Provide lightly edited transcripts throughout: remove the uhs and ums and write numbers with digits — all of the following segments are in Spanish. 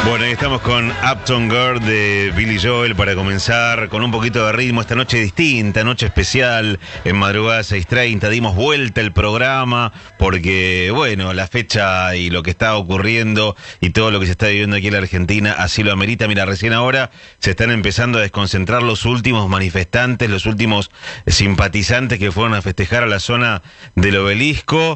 Bueno, ahí estamos con Uptown Girl de Billy Joel para comenzar con un poquito de ritmo esta noche distinta, noche especial, en madrugada 6:30, dimos vuelta el programa porque, bueno, la fecha y lo que está ocurriendo y todo lo que se está viviendo aquí en la Argentina así lo amerita. Mira, recién ahora se están empezando a desconcentrar los últimos manifestantes, los últimos simpatizantes que fueron a festejar a la zona del Obelisco.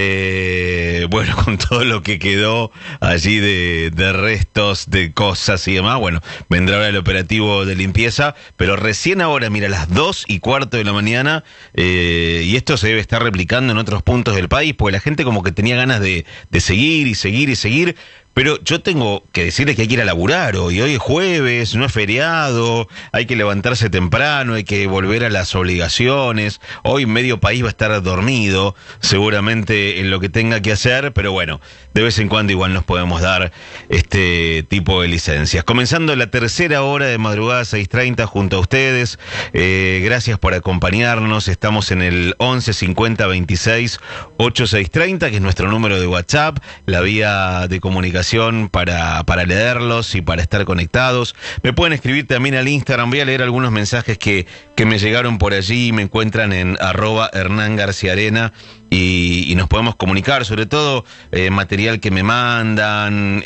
Bueno, con todo lo que quedó allí de restos, de cosas y demás, bueno, vendrá ahora el operativo de limpieza, pero recién ahora, mira, a las 2:15 de la mañana, y esto se debe estar replicando en otros puntos del país, porque la gente como que tenía ganas de seguir y seguir y seguir. Pero yo tengo que decirles que hay que ir a laburar hoy es jueves, no es feriado, hay que levantarse temprano, hay que volver a las obligaciones. Hoy medio país va a estar dormido, seguramente en lo que tenga que hacer, pero bueno, de vez en cuando igual nos podemos dar este tipo de licencias. Comenzando la tercera hora de madrugada 6:30 junto a ustedes, gracias por acompañarnos, estamos en el 11 50 26 8630, que es nuestro número de WhatsApp, la vía de comunicación para leerlos y para estar conectados. Me pueden escribir también al Instagram, voy a leer algunos mensajes que me llegaron por allí, me encuentran en @HernánGarciaArena y nos podemos comunicar, sobre todo material que me mandan,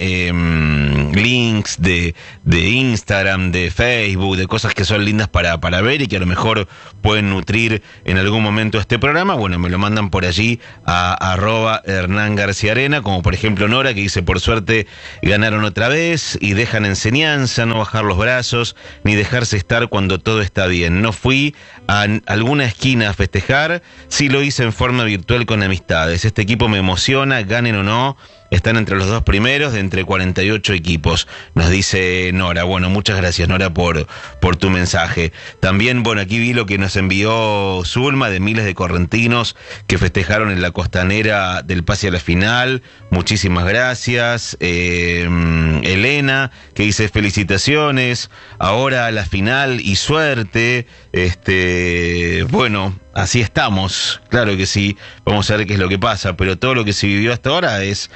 links de Instagram, de Facebook, de cosas que son lindas para ver y que a lo mejor pueden nutrir en algún momento este programa. Bueno, me lo mandan por allí a @HernánGarciaArena, como por ejemplo Nora, que dice: por suerte ganaron otra vez y dejan enseñanza, no bajar los brazos ni dejarse estar cuando todo está bien. No fui a alguna esquina a festejar, sí lo hice en forma virtual con amistades. Este equipo me emociona, ganen o no. Están entre los dos primeros de entre 48 equipos, nos dice Nora. Bueno, muchas gracias, Nora, por tu mensaje. También, bueno, aquí vi lo que nos envió Zulma, de miles de correntinos que festejaron en la costanera del pase a la final. Muchísimas gracias. Elena, que dice: felicitaciones, ahora a la final y suerte. Bueno, así estamos, claro que sí, vamos a ver qué es lo que pasa, pero todo lo que se vivió hasta ahora es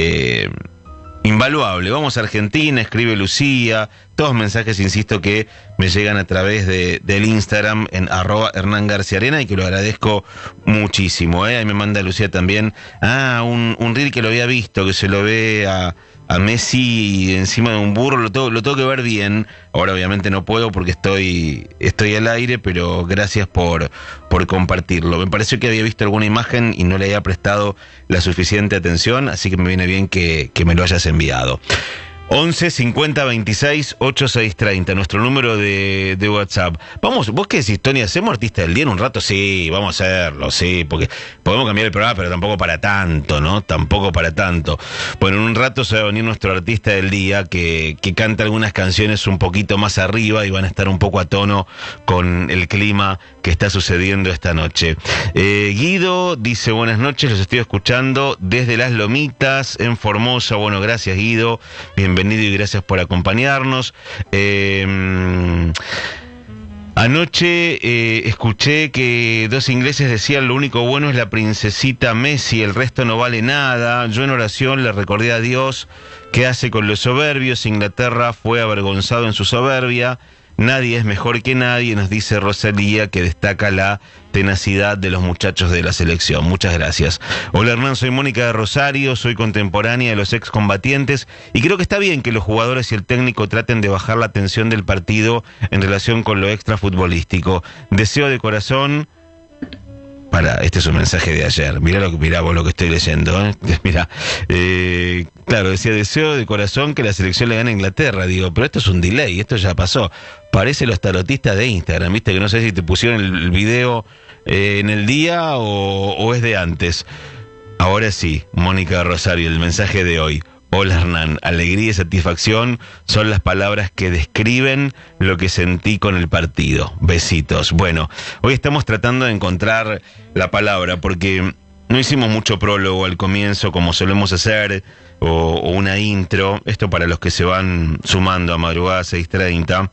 invaluable. Vamos a Argentina, escribe Lucía, todos mensajes, insisto, que me llegan a través del Instagram en @HernánGarciaArena y que lo agradezco muchísimo. Ahí me manda Lucía también un reel que lo había visto, que se lo ve a Messi encima de un burro, lo tengo que ver bien. Ahora obviamente no puedo porque estoy al aire, pero gracias por compartirlo. Me pareció que había visto alguna imagen y no le había prestado la suficiente atención, así que me viene bien que me lo hayas enviado. 11 50 26 8630, nuestro número de WhatsApp. Vamos, ¿vos qué decís, Tony? ¿Hacemos artista del día en un rato? Sí, vamos a hacerlo, sí, porque podemos cambiar el programa, pero tampoco para tanto, ¿no? Tampoco para tanto. Bueno, en un rato se va a venir nuestro artista del día que canta algunas canciones un poquito más arriba y van a estar un poco a tono con el clima que está sucediendo esta noche. Guido dice: buenas noches, los estoy escuchando desde Las Lomitas, en Formosa. Bueno, gracias, Guido, bienvenido y gracias por acompañarnos. Anoche escuché que dos ingleses decían: lo único bueno es la princesita Messi, el resto no vale nada. Yo en oración le recordé a Dios: ¿qué hace con los soberbios? Inglaterra fue avergonzado en su soberbia. Nadie es mejor que nadie, nos dice Rosalía, que destaca la tenacidad de los muchachos de la selección. Muchas gracias. Hola, Hernán, soy Mónica de Rosario, soy contemporánea de los excombatientes y creo que está bien que los jugadores y el técnico traten de bajar la tensión del partido en relación con lo extrafutbolístico. Deseo de corazón... este es un mensaje de ayer. Mirá vos lo que estoy leyendo, ¿eh? Mirá, claro, decía: deseo de corazón que la selección le gane a Inglaterra. Digo, pero esto es un delay, esto ya pasó. Parece los tarotistas de Instagram, viste, que no sé si te pusieron el video en el día o es de antes. Ahora sí, Mónica Rosario, el mensaje de hoy. Hola, Hernán, alegría y satisfacción son las palabras que describen lo que sentí con el partido. Besitos. Bueno, hoy estamos tratando de encontrar la palabra porque no hicimos mucho prólogo al comienzo como solemos hacer o una intro. Esto para los que se van sumando a madrugada 6:30.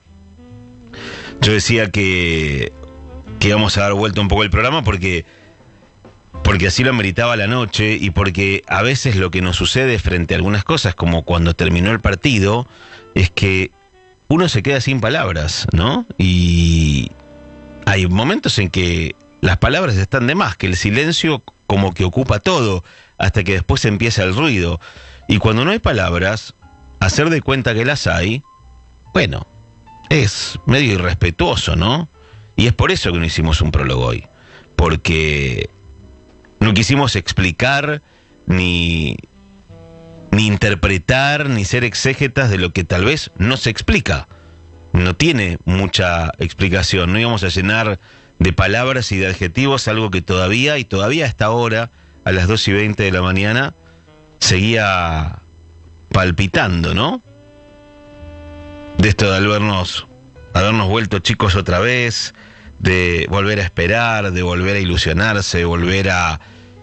Yo decía que íbamos a dar vuelta un poco el programa porque porque así lo ameritaba la noche y porque a veces lo que nos sucede frente a algunas cosas, como cuando terminó el partido, es que uno se queda sin palabras, ¿no? Y hay momentos en que las palabras están de más, que el silencio como que ocupa todo, hasta que después empieza el ruido. Y cuando no hay palabras, hacer de cuenta que las hay, bueno, es medio irrespetuoso, ¿no? Y es por eso que no hicimos un prólogo hoy, porque no quisimos explicar, ni interpretar, ni ser exégetas de lo que tal vez no se explica. No tiene mucha explicación. No íbamos a llenar de palabras y de adjetivos algo que todavía hasta ahora, a las 2:20 de la mañana, seguía palpitando, ¿no? De esto de habernos vuelto chicos otra vez, de volver a esperar, de volver a ilusionarse, de volver a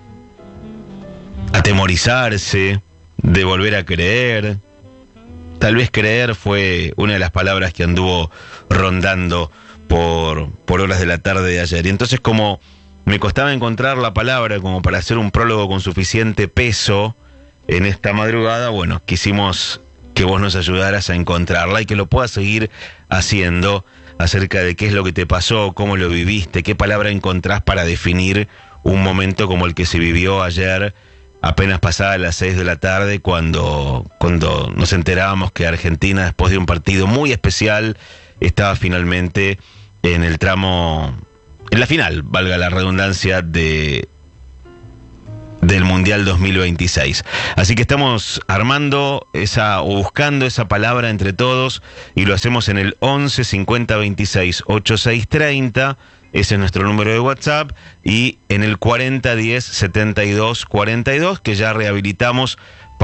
atemorizarse, de volver a creer. Tal vez creer fue una de las palabras que anduvo rondando por horas de la tarde de ayer. Y entonces, como me costaba encontrar la palabra como para hacer un prólogo con suficiente peso en esta madrugada, bueno, quisimos que vos nos ayudaras a encontrarla y que lo puedas seguir haciendo acerca de qué es lo que te pasó, cómo lo viviste, qué palabra encontrás para definir un momento como el que se vivió ayer, apenas pasadas las 6 de la tarde, cuando nos enterábamos que Argentina, después de un partido muy especial, estaba finalmente en el tramo, en la final, valga la redundancia, del Mundial 2026. Así que estamos armando buscando esa palabra entre todos, y lo hacemos en el 11 50 26 86 30. Ese es nuestro número de WhatsApp, y en el 40 10 72 42, que ya rehabilitamos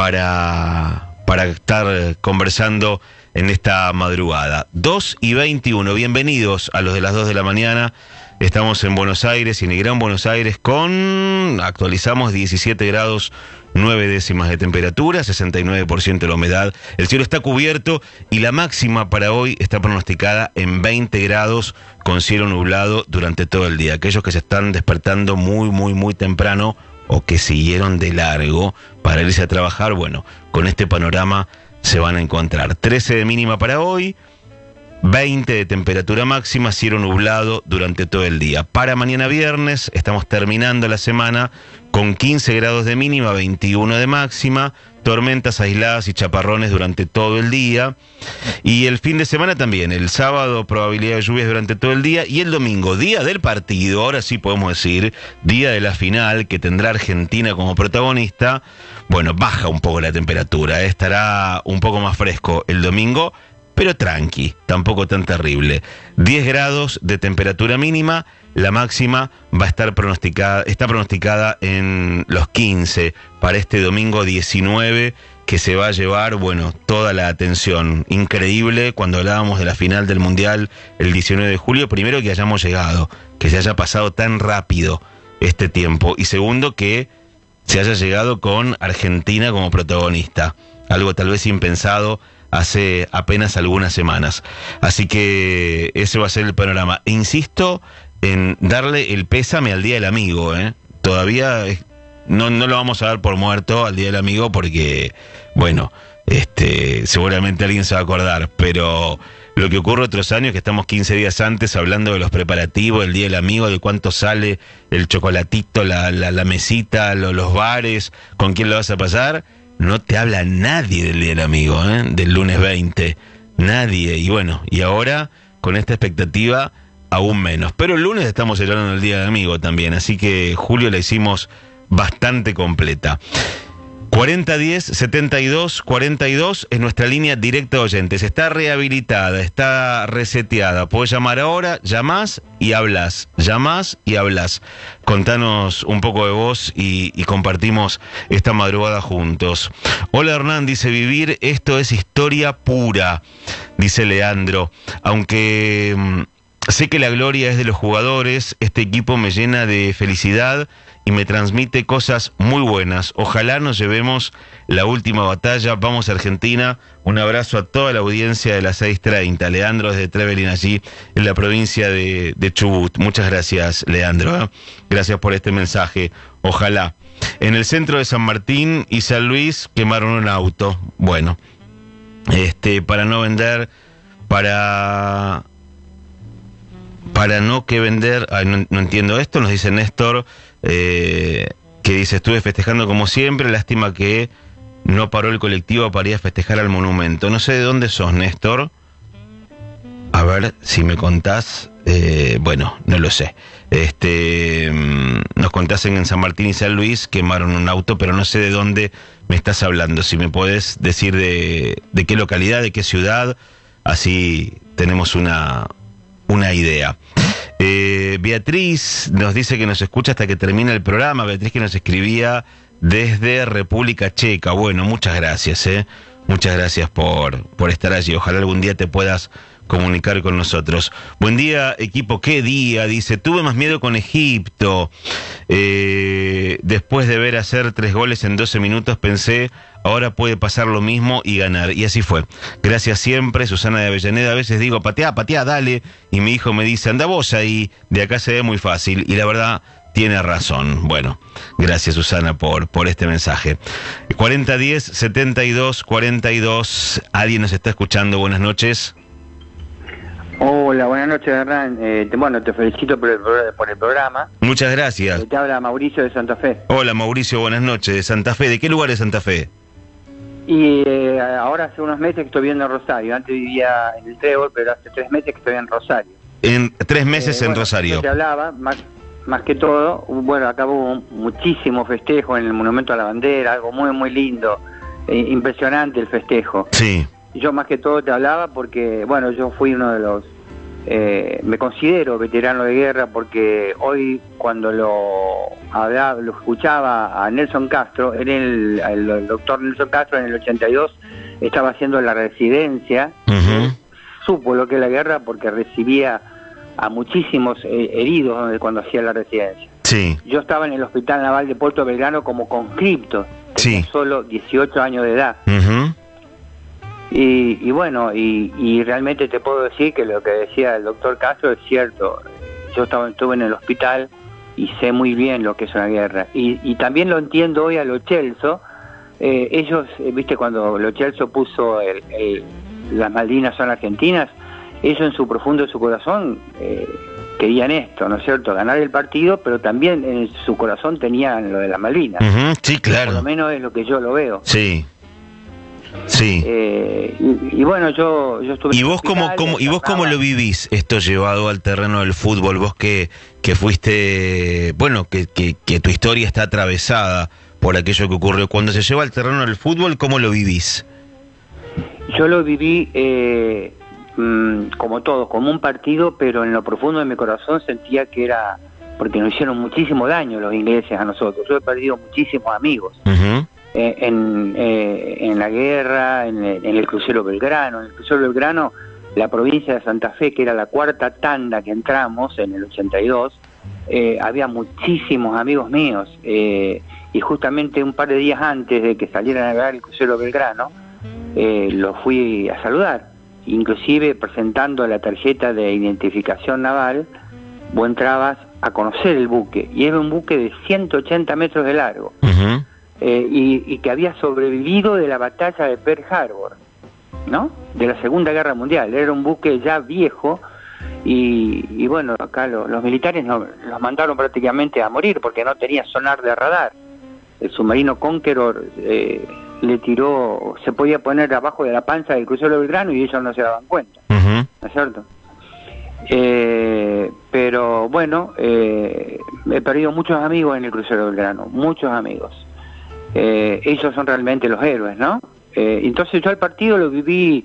para estar conversando en esta madrugada. 2:21, bienvenidos a los de las 2 de la mañana. Estamos en Buenos Aires y en el Gran Buenos Aires actualizamos 17 grados 9 décimas de temperatura, 69% de la humedad. El cielo está cubierto y la máxima para hoy está pronosticada en 20 grados con cielo nublado durante todo el día. Aquellos que se están despertando muy, muy, muy temprano o que siguieron de largo para irse a trabajar, bueno, con este panorama se van a encontrar. 13 de mínima para hoy, 20 de temperatura máxima, cielo nublado durante todo el día. Para mañana viernes estamos terminando la semana con 15 grados de mínima, 21 de máxima, tormentas aisladas y chaparrones durante todo el día. Y el fin de semana también, el sábado probabilidad de lluvias durante todo el día, y el domingo, día del partido, ahora sí podemos decir, día de la final que tendrá Argentina como protagonista. Bueno, baja un poco la temperatura, estará un poco más fresco el domingo, pero tranqui, tampoco tan terrible. 10 grados de temperatura mínima, la máxima está pronosticada en los 15 para este domingo 19, que se va a llevar, bueno, toda la atención. Increíble cuando hablábamos de la final del Mundial el 19 de julio, primero que hayamos llegado, que se haya pasado tan rápido este tiempo, y segundo que se haya llegado con Argentina como protagonista, algo tal vez impensado hace apenas algunas semanas. Así que ese va a ser el panorama. E insisto en darle el pésame al Día del Amigo, ¿eh? Todavía no lo vamos a dar por muerto al Día del Amigo porque, bueno, seguramente alguien se va a acordar, pero lo que ocurre otros años, que estamos 15 días antes hablando de los preparativos del Día del Amigo, de cuánto sale el chocolatito, la mesita, los bares, con quién lo vas a pasar. No te habla nadie del Día del Amigo, del lunes 20. Nadie. Y bueno, y ahora, con esta expectativa, aún menos. Pero el lunes estamos celebrando el Día del Amigo también. Así que julio la hicimos bastante completa. 4010 72 42 es nuestra línea directa de oyentes. Está rehabilitada, está reseteada. Podés llamar ahora, llamás y hablas. Llamás y hablas. Contanos un poco de vos y compartimos esta madrugada juntos. Hola Hernán, dice: vivir esto es historia pura, dice Leandro. Aunque sé que la gloria es de los jugadores, este equipo me llena de felicidad y me transmite cosas muy buenas. Ojalá nos llevemos la última batalla. Vamos a Argentina. Un abrazo a toda la audiencia de las 6:30. Leandro desde Trevelin, allí en la provincia de Chubut. Muchas gracias, Leandro. Gracias por este mensaje. Ojalá. En el centro de San Martín y San Luis quemaron un auto. Bueno, para no vender, para no que vender, no entiendo esto, nos dice Néstor, que dice, estuve festejando como siempre, lástima que no paró el colectivo para ir a festejar al monumento. No sé de dónde sos, Néstor. A ver, si me contás, bueno, no lo sé. Nos contás en San Martín y San Luis quemaron un auto, pero no sé de dónde me estás hablando. Si me podés decir de qué localidad, de qué ciudad, así tenemos una idea. Beatriz nos dice que nos escucha hasta que termine el programa. Beatriz, que nos escribía desde República Checa. Bueno, muchas gracias, muchas gracias por estar allí. Ojalá algún día te puedas comunicar con nosotros. Buen día, equipo. ¿Qué día? Dice, tuve más miedo con Egipto. Después de ver hacer 3 goles en 12 minutos, pensé, ahora puede pasar lo mismo y ganar. Y así fue. Gracias siempre, Susana de Avellaneda. A veces digo, pateá, dale. Y mi hijo me dice, anda vos ahí. De acá se ve muy fácil. Y la verdad, tiene razón. Bueno, gracias, Susana, por este mensaje. 4010-7242. ¿Alguien nos está escuchando? Buenas noches. Hola, buenas noches, Hernán. Bueno, te felicito por el programa. Muchas gracias. Te habla Mauricio de Santa Fe. Hola, Mauricio, buenas noches. De Santa Fe. ¿De qué lugar de Santa Fe? Y ahora hace unos meses que estoy viviendo en Rosario. Antes vivía en el Trébol, pero hace 3 meses que estoy en Rosario. En 3 meses en Rosario. Yo te hablaba, más que todo, bueno, acá hubo muchísimo festejo en el Monumento a la Bandera, algo muy, muy lindo. Impresionante el festejo. Sí. Yo más que todo te hablaba porque, bueno, yo fui uno de los, me considero veterano de guerra porque hoy cuando lo escuchaba a Nelson Castro, el doctor Nelson Castro en el 82 estaba haciendo la residencia, supo lo que es la guerra porque recibía a muchísimos heridos cuando hacía la residencia. Sí. Yo estaba en el Hospital Naval de Puerto Belgrano como conscripto, sí, solo 18 años de edad. Y bueno, y realmente te puedo decir que lo que decía el doctor Castro es cierto. Yo estuve en el hospital y sé muy bien lo que es una guerra. Y también lo entiendo hoy a Lo Celso. Ellos, viste, cuando Lo Celso puso las Malvinas son argentinas, ellos en su profundo de su corazón querían esto, ¿no es cierto? Ganar el partido, pero también en su corazón tenían lo de las Malvinas. Sí, claro. Por lo menos es lo que yo lo veo. Sí. Sí. Y bueno, yo estuve. ¿Y vos cómo lo vivís esto llevado al terreno del fútbol? Vos que fuiste, bueno, que tu historia está atravesada por aquello que ocurrió. Cuando se lleva al terreno del fútbol, ¿cómo lo vivís? Yo lo viví como todos, como un partido, pero en lo profundo de mi corazón sentía que era porque nos hicieron muchísimo daño los ingleses a nosotros. Yo he perdido muchísimos amigos. En la guerra, en el crucero Belgrano. En el crucero Belgrano, la provincia de Santa Fe, que era la 4ª tanda que entramos en el 82, había muchísimos amigos míos, y justamente un par de días antes de que salieran a ver el crucero Belgrano, los fui a saludar, inclusive presentando la tarjeta de identificación naval. Vos entrabas a conocer el buque, y era un buque de 180 metros de largo. Y que había sobrevivido de la batalla de Pearl Harbor, ¿no? De la Segunda Guerra Mundial. Era un buque ya viejo y bueno, acá los militares los mandaron prácticamente a morir porque no tenía sonar de radar. El submarino Conqueror le tiró, se podía poner abajo de la panza del crucero Belgrano y ellos no se daban cuenta, ¿no es cierto? Pero bueno, he perdido muchos amigos en el crucero Belgrano, muchos amigos. Ellos son realmente los héroes, ¿no? Entonces yo al partido lo viví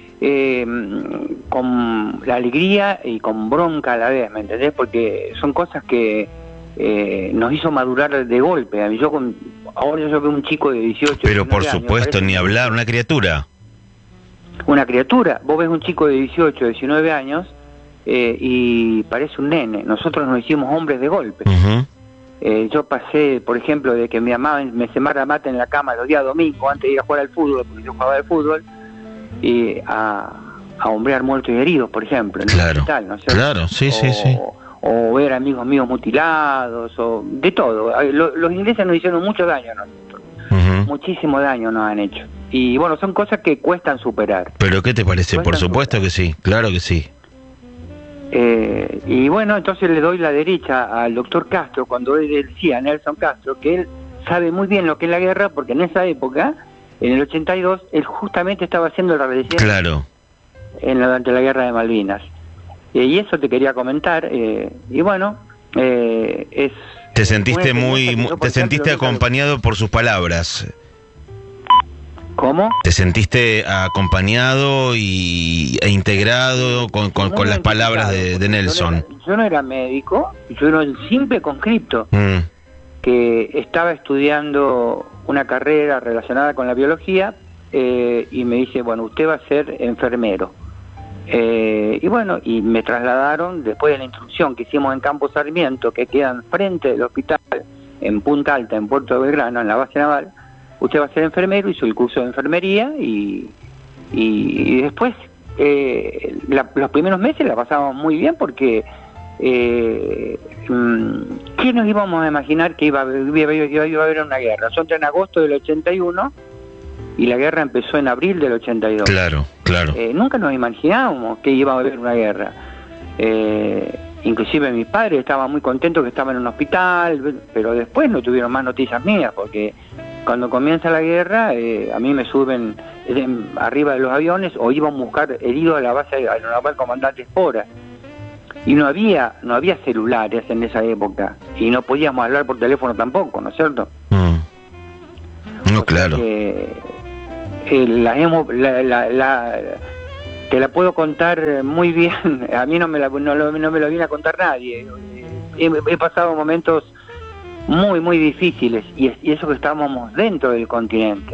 con la alegría y con bronca a la vez, ¿me entendés? Porque son cosas que nos hizo madurar de golpe. Ahora yo veo un chico de 18 Pero por años, supuesto, ni hablar, una criatura. Una criatura. Vos ves un chico de 18, 19 años y parece un nene. Nosotros nos hicimos hombres de golpe. Yo pasé, por ejemplo, de que mi mamá me semara mate en la cama los días domingos antes de ir a jugar al fútbol, porque yo jugaba al fútbol, y a hombrear muertos y heridos, por ejemplo, en el hospital, ¿no es cierto? Claro, sí, sí, sí. O ver amigos míos mutilados, o de todo. Los ingleses nos hicieron mucho daño a nosotros. Muchísimo daño nos han hecho. Y bueno, son cosas que cuestan superar. ¿Pero qué te parece? Por supuesto que sí, claro que sí. Y bueno, entonces le doy la derecha al doctor Castro, cuando él decía, Nelson Castro, que él sabe muy bien lo que es la guerra, porque en esa época, en el 82, él justamente estaba haciendo la rebelión. Claro. Durante la guerra de Malvinas. Y eso te quería comentar, y bueno, es... Te sentiste sentiste acompañado por sus palabras. ¿Cómo? ¿Te sentiste acompañado e integrado con las palabras de Nelson? Yo no era médico, yo era un simple conscripto que estaba estudiando una carrera relacionada con la biología, y me dice, bueno, usted va a ser enfermero. Y bueno, y me trasladaron, después de la instrucción que hicimos en Campo Sarmiento, que quedan frente del hospital, en Punta Alta, en Puerto Belgrano, en la base naval. Usted va a ser enfermero, hizo el curso de enfermería y después los primeros meses la pasábamos muy bien porque ¿qué nos íbamos a imaginar que iba a haber una guerra? Nosotros en agosto del 81 y la guerra empezó en abril del 82. Claro, claro. Nunca nos imaginábamos que iba a haber una guerra. Inclusive mis padres estaban muy contentos que estaban en un hospital, pero después no tuvieron más noticias mías, porque cuando comienza la guerra, a mí me suben arriba de los aviones o iban a buscar heridos a la base aeronaval Comandante Espora. Y no había celulares en esa época, y no podíamos hablar por teléfono tampoco, ¿no es cierto? No, claro. Te la puedo contar muy bien. A mí no me lo viene a contar nadie. He pasado momentos muy, muy difíciles, y eso que estábamos dentro del continente.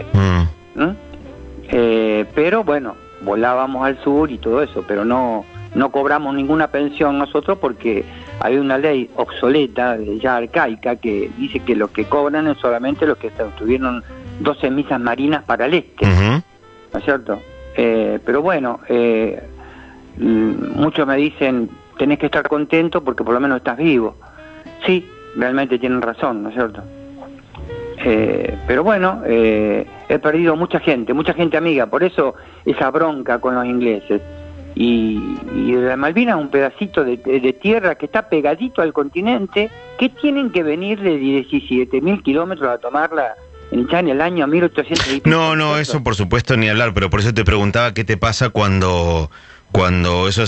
Pero bueno, volábamos al sur y todo eso, pero no cobramos ninguna pensión nosotros, porque había una ley obsoleta, ya arcaica, que dice que los que cobran es solamente los que tuvieron 12 misas marinas para el este, ¿no es cierto? Pero bueno, muchos me dicen, tenés que estar contento porque por lo menos estás vivo. Sí, realmente tienen razón, ¿no es cierto? Pero bueno, he perdido mucha gente amiga, por eso esa bronca con los ingleses. Y de Malvinas un pedacito de tierra que está pegadito al continente, que tienen que venir de 17.000 kilómetros a tomarla ya en el año 1800 y pico. No, eso por supuesto ni hablar, pero por eso te preguntaba qué te pasa cuando eso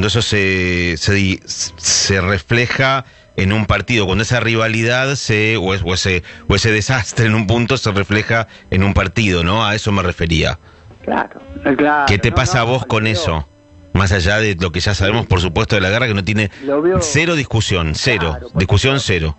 se refleja en un partido, cuando esa rivalidad o ese desastre en un punto se refleja en un partido, ¿no? A eso me refería. Claro. ¿Qué te pasa a vos con eso? Más allá de lo que ya sabemos, por supuesto, de la guerra, que no tiene cero discusión, discusión cero.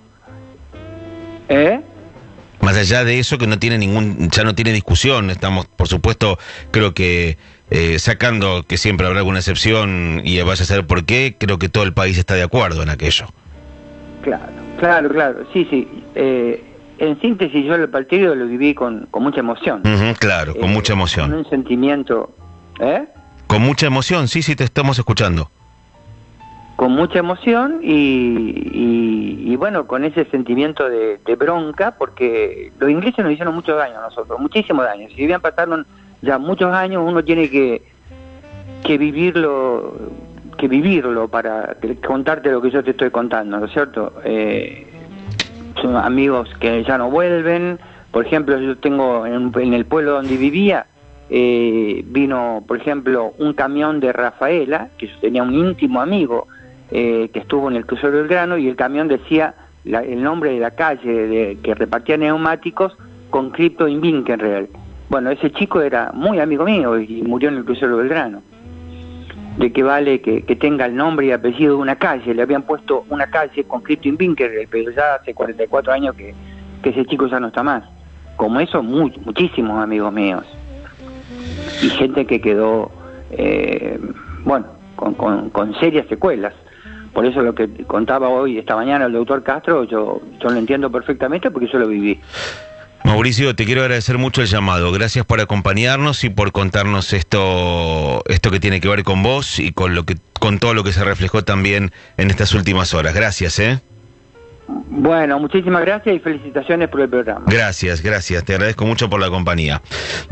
Más allá de eso, que ya no tiene discusión. Estamos, por supuesto, creo que sacando que siempre habrá alguna excepción y vaya a saber por qué, creo que todo el país está de acuerdo en aquello. Claro, sí. En síntesis, yo el partido lo viví con mucha emoción. Claro, con mucha emoción. Con un sentimiento... Con mucha emoción, sí, te estamos escuchando. Con mucha emoción y bueno, con ese sentimiento de bronca, porque los ingleses nos hicieron mucho daño a nosotros, muchísimo daño. Si bien pasaron ya muchos años, uno tiene que vivirlo para contarte lo que yo te estoy contando, ¿no es cierto? Son amigos que ya no vuelven. Por ejemplo, yo tengo en el pueblo donde vivía, vino, por ejemplo, un camión de Rafaela, que yo tenía un íntimo amigo que estuvo en el crucero Belgrano, y el camión decía el nombre de la calle que repartía neumáticos, conscripto in Vinkenreal. Bueno, ese chico era muy amigo mío y murió en el crucero Belgrano. ¿De qué vale que tenga el nombre y apellido de una calle? Le habían puesto una calle conscripto in Vinkenreal, pero ya hace 44 años que ese chico ya no está más. Como eso, muchísimos amigos míos. Y gente que quedó, con serias secuelas. Por eso lo que contaba hoy, esta mañana, el doctor Castro, yo lo entiendo perfectamente porque yo lo viví. Mauricio, te quiero agradecer mucho el llamado. Gracias por acompañarnos y por contarnos esto que tiene que ver con vos y con todo lo que se reflejó también en estas últimas horas. Gracias, ¿eh? Bueno, muchísimas gracias y felicitaciones por el programa. Gracias, te agradezco mucho por la compañía.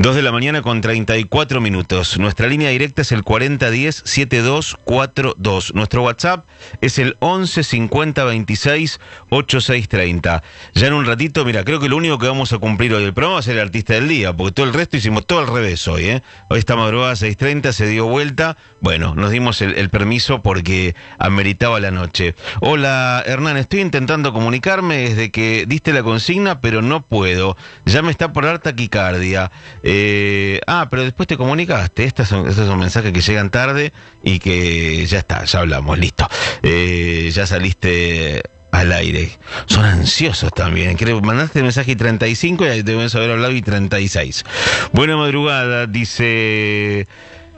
2:34 a.m. Nuestra línea directa es el 4010-7242. Nuestro WhatsApp es el 11 50 26 8630. Ya en un ratito, mira, creo que lo único que vamos a cumplir hoy del programa va a ser el artista del día, porque todo el resto hicimos todo al revés hoy, ¿eh? Hoy esta madrugada 6:30 se dio vuelta. Bueno, nos dimos el permiso porque ameritaba la noche. Hola, Hernán, estoy intentando comunicarme desde que diste la consigna, pero no puedo. Ya me está por dar taquicardia. Pero después te comunicaste. Estos son mensajes que llegan tarde y que ya está, ya hablamos, listo. Ya saliste al aire. Son ansiosos también. Mandaste el mensaje y 35 y deben haber hablado y 36. Buena madrugada, dice...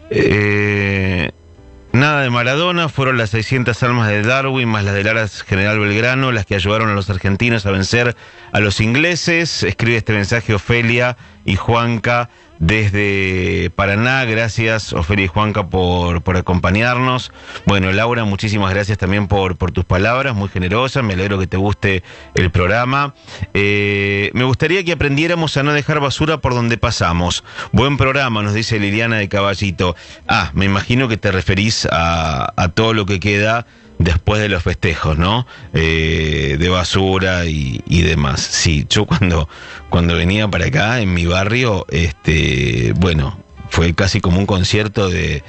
Nada de Maradona, fueron las 600 almas de Darwin más las del Aras General Belgrano las que ayudaron a los argentinos a vencer a los ingleses. Escribe este mensaje Ofelia y Juanca desde Paraná. Gracias, Ofelia y Juanca, por acompañarnos. Bueno, Laura, muchísimas gracias también por tus palabras, muy generosas. Me alegro que te guste el programa. Me gustaría que aprendiéramos a no dejar basura por donde pasamos. Buen programa, nos dice Liliana de Caballito. Me imagino que te referís a todo lo que queda después de los festejos, ¿no? De basura y demás. Sí, yo cuando venía para acá, en mi barrio, bueno, fue casi como un concierto de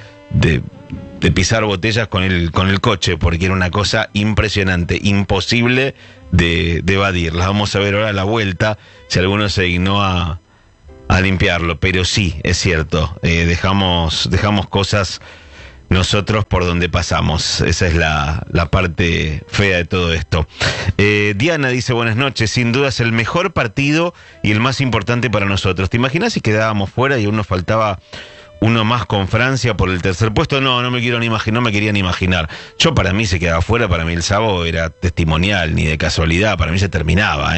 pisar botellas con el coche, porque era una cosa impresionante, imposible de evadir. Las vamos a ver ahora a la vuelta, si alguno se dignó a limpiarlo, pero sí, es cierto, dejamos cosas nosotros por donde pasamos. Esa es la parte fea de todo esto. Diana dice, buenas noches, sin duda es el mejor partido y el más importante para nosotros. ¿Te imaginas si quedábamos fuera y aún nos faltaba uno más con Francia por el tercer puesto? No me quiero ni imaginar, no me quería ni imaginar. Yo, para mí se quedaba fuera, para mí el sábado era testimonial, ni de casualidad, para mí se terminaba,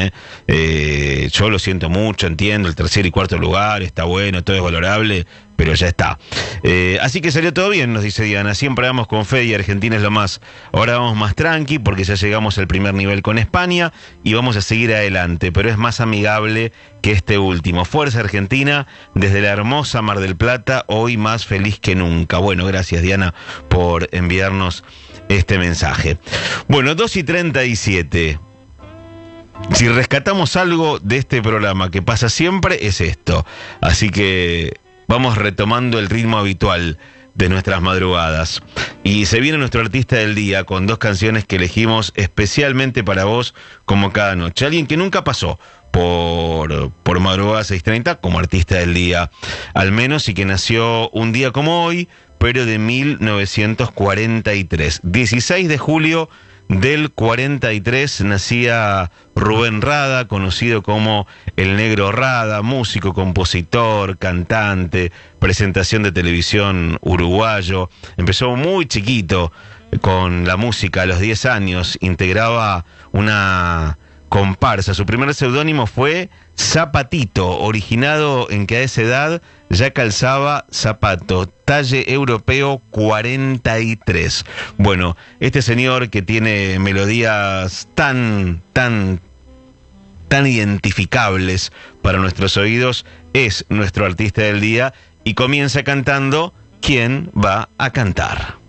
yo lo siento mucho, entiendo, el tercer y cuarto lugar está bueno, todo es valorable, pero ya está. Así que salió todo bien, nos dice Diana. Siempre vamos con fe y Argentina es lo más. Ahora vamos más tranqui porque ya llegamos al primer nivel con España y vamos a seguir adelante, pero es más amigable que este último. Fuerza Argentina, desde la hermosa Mar del Plata, hoy más feliz que nunca. Bueno, gracias Diana por enviarnos este mensaje. Bueno, 2:37. Si rescatamos algo de este programa que pasa siempre es esto. Así que vamos retomando el ritmo habitual de nuestras madrugadas. Y se viene nuestro artista del día con dos canciones que elegimos especialmente para vos, como cada noche. Alguien que nunca pasó por Madrugada 630 como artista del día, al menos, y que nació un día como hoy, pero de 1943. 16 de julio del 43 nacía Rubén Rada, conocido como el Negro Rada, músico, compositor, cantante, presentación de televisión uruguayo. Empezó muy chiquito con la música, a los 10 años, integraba una comparsa. Su primer seudónimo fue Zapatito, originado en que a esa edad ya calzaba zapato, talle europeo 43. Bueno, este señor que tiene melodías tan identificables para nuestros oídos, es nuestro artista del día y comienza cantando ¿Quién va a cantar?